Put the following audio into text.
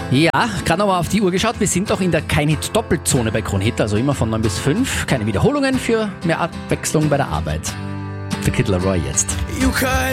Ja, gerade nochmal auf die Uhr geschaut. Wir sind doch in der Kein-Hit-Doppelzone bei Kronhit, also immer von 9 bis 5. Keine Wiederholungen für mehr Abwechslung bei der Arbeit. Für Kid Laroi jetzt.